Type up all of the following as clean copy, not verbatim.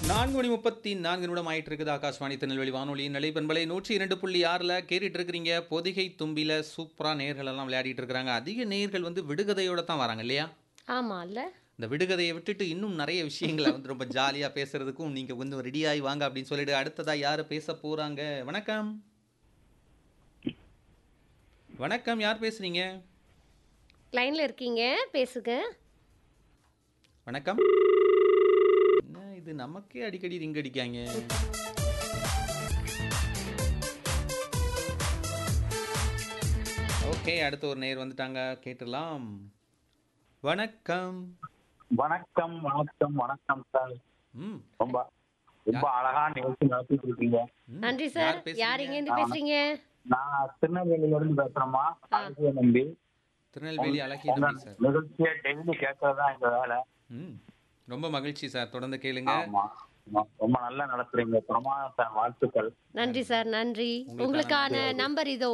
4:34 ஆயிட்டு இருக்குது. ஆகாஷ்வாணி திருநெல்வேலி வானொலியின் நிலைப்பண்பலை 102.6ல கேட்டுட்டு இருக்கிறீங்க. பொதிகை தும்பில சூப்பரா நேயர்கள் எல்லாம் விளையாடிட்டு இருக்கிறாங்க. அதிக நேயர்கள் வந்து விடுகதையோட தான் வராங்க இல்லையா? ஆமால்ல. இந்த விடுகதையை விட்டுட்டு இன்னும் நிறைய விஷயங்களை வந்து ரொம்ப ஜாலியா பேசுறதுக்கும் நீங்க கொஞ்சம் ரெடியாகி வாங்க அப்படின்னு சொல்லிட்டு அடுத்ததா யாரு பேச போறாங்க? வணக்கம். வணக்கம், யார் பேசுறீங்க? லைன்ல இருக்கீங்க. பேசுங்க. வணக்கம். என்ன இது நமக்கே அடிக்கடி ரிங் அடிக்காங்க. ஓகே, அடுத்த ஒரு நேயர் வந்துட்டாங்க, கேட்டுடலாம். வணக்கம். வணக்கம் வணக்கம் வணக்கம் சார். ம். ரொம்ப ரொம்ப அழகா நிகழ்ச்சி நடத்திட்டு இருக்கீங்க. ம். நன்றி யார் சார். யார் பேசுறீங்க? எங்கேருந்து பேசுறீங்க? நான் திருநெல்வேலியில இருந்து பேசுறேம்மா. அழகிய நம்பி. திருநெல்வேலி அழகிய உங்க நம்பி சார். நிகழ்ச்சியை டெய்லி கேட்கறதுதான் எங்க வேலை. ம். ரொம்ப மகிழ்ச்சி சார். தொடர்ந்து கேளுங்க. ஆமா ஆமா. ரொம்ப நல்லா நடத்துறீங்க. பிரமாதம் சார். வாழ்த்துக்கள். நன்றி சார். நன்றி. உங்களுக்கான நம்பர் இதோ.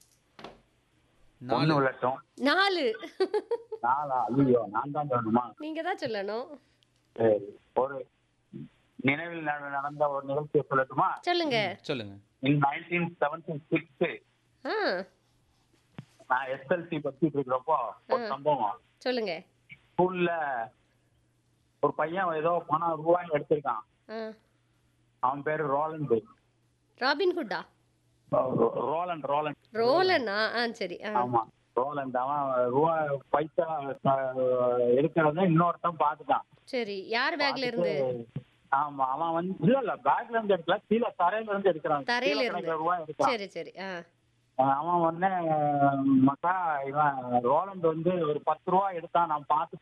4. ஒண்ணு விளட்டும் 4. நாளா? ஐயோ, நான் தான் சொல்லணுமா? நீங்க தான் சொல்லணும். சரி. ஒரு நினைவில் நடந்த ஒரு நிகழ்ச்சியை சொல்லட்டுமா? சொல்லுங்க. சொல்லுங்க. In 1976 ஆ, நான் எஸ்எல்சி படிச்சுட்டு இருக்கிறப்போ ஒரு சம்பவம். சொல்லுங்க. ஸ்கூல்ல ஒரு பையன் ஏதோ பணம் ரூபாய் எடுத்திருக்கான். ஆ. அவன் பேரு Roland. Robin Hooda? Roland Roland. ரோலனா? ஆ, சரி. ஆ. ஆமா, ரோலண்ட். அவன் ரூபாய் பைசா எடுக்கிறத இன்னொருத்தன் பாத்துட்டான். சரி. யார் பேக்ல இருந்து? ஆமா, அவன் வந்து இல்ல பேக்ல இருந்து எடுக்கல, கீழே தரையில இருந்து எடுக்கிறான். தரையில இருந்து. ரூபாய் எடுக்கிறான். சரி சரி. ஆ. அவன் வந்து மக்கா இவன் ரோலண்ட் வந்து ஒரு 10 ரூபாய் எடுத்தான். நான் பார்த்து